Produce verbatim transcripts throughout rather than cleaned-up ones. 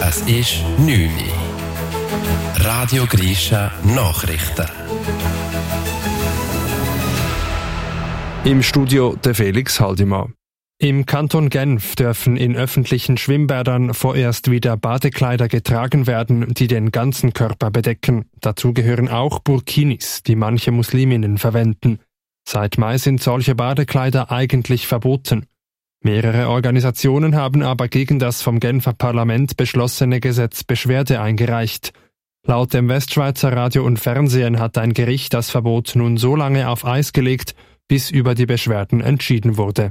Es ist neun Uhr. Radio Grisha Nachrichten. Im Studio der Felix Haldimann. Im Kanton Genf dürfen in öffentlichen Schwimmbädern vorerst wieder Badekleider getragen werden, die den ganzen Körper bedecken. Dazu gehören auch Burkinis, die manche Musliminnen verwenden. Seit Mai sind solche Badekleider eigentlich verboten. Mehrere Organisationen haben aber gegen das vom Genfer Parlament beschlossene Gesetz Beschwerde eingereicht. Laut dem Westschweizer Radio und Fernsehen hat ein Gericht das Verbot nun so lange auf Eis gelegt, bis über die Beschwerden entschieden wurde.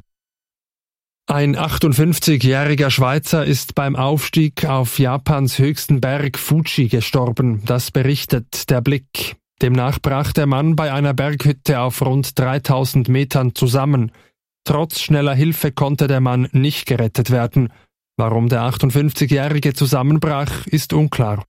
Ein achtundfünfzigjähriger Schweizer ist beim Aufstieg auf Japans höchsten Berg Fuji gestorben. Das berichtet der Blick. Demnach brach der Mann bei einer Berghütte auf rund dreitausend Metern zusammen. Trotz schneller Hilfe konnte der Mann nicht gerettet werden. Warum der achtundfünfzigjährige zusammenbrach, ist unklar.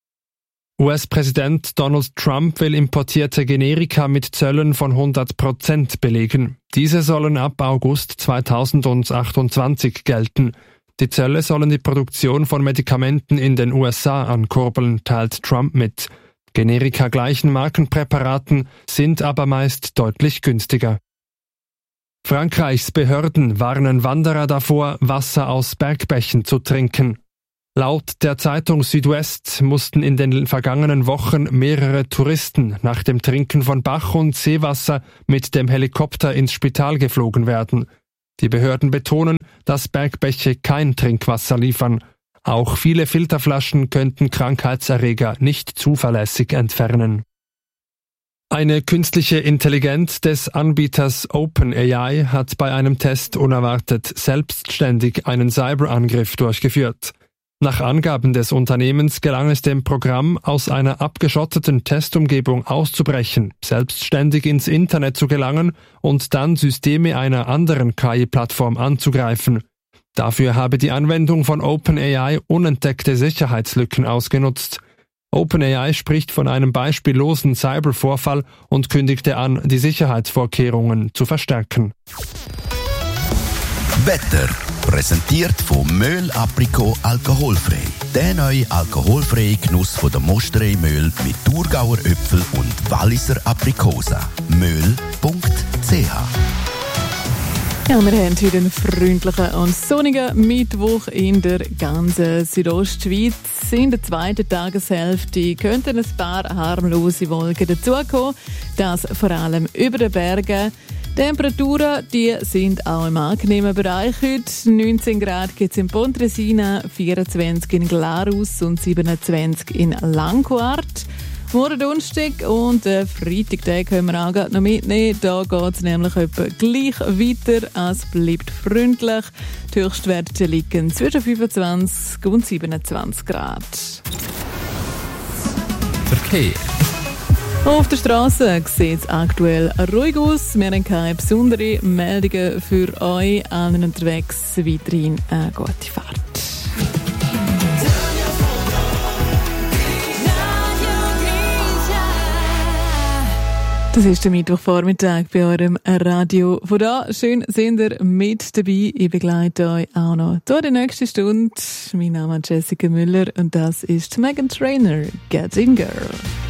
U S-Präsident Donald Trump will importierte Generika mit Zöllen von hundert Prozent belegen. Diese sollen ab August zweitausendachtundzwanzig gelten. Die Zölle sollen die Produktion von Medikamenten in den U S A ankurbeln, teilt Trump mit. Generika gleichen Markenpräparaten sind aber meist deutlich günstiger. Frankreichs Behörden warnen Wanderer davor, Wasser aus Bergbächen zu trinken. Laut der Zeitung Südwest mussten in den vergangenen Wochen mehrere Touristen nach dem Trinken von Bach- und Seewasser mit dem Helikopter ins Spital geflogen werden. Die Behörden betonen, dass Bergbäche kein Trinkwasser liefern. Auch viele Filterflaschen könnten Krankheitserreger nicht zuverlässig entfernen. Eine künstliche Intelligenz des Anbieters OpenAI hat bei einem Test unerwartet selbstständig einen Cyberangriff durchgeführt. Nach Angaben des Unternehmens gelang es dem Programm, aus einer abgeschotteten Testumgebung auszubrechen, selbstständig ins Internet zu gelangen und dann Systeme einer anderen K I-Plattform anzugreifen. Dafür habe die Anwendung von OpenAI unentdeckte Sicherheitslücken ausgenutzt. OpenAI spricht von einem beispiellosen Cybervorfall und kündigte an, die Sicherheitsvorkehrungen zu verstärken. Wetter präsentiert von Möhl Aprikot alkoholfrei. Der neue alkoholfreie Genuss von der Mosterei Möhl mit Thurgauer Äpfel und Walliser Aprikosen. möhl punkt c h. Ja, wir haben heute einen freundlichen und sonnigen Mittwoch in der ganzen Südostschweiz. In der zweiten Tageshälfte könnten ein paar harmlose Wolken dazukommen. Das vor allem über den Bergen. Die Temperaturen die sind auch im angenehmen Bereich heute. neunzehn Grad gibt es in Pontresina, vierundzwanzig in Glarus und siebenundzwanzig in Langquart. Morgen Donnerstag und äh, Freitag können wir auch noch mitnehmen. Da geht es nämlich etwa gleich weiter. Es bleibt freundlich. Die Höchstwerte liegen zwischen fünfundzwanzig und siebenundzwanzig Grad. Verkehr. Auf der Straße sieht es aktuell ruhig aus. Wir haben keine besonderen Meldungen für euch. Allen unterwegs weiterhin eine gute Fahrt. Das ist der Mittwochvormittag bei eurem Radio. Von da, schön sind ihr mit dabei. Ich begleite euch auch noch durch die nächste Stunde. Mein Name ist Jessica Müller und das ist Meghan Trainor, Getting Girl.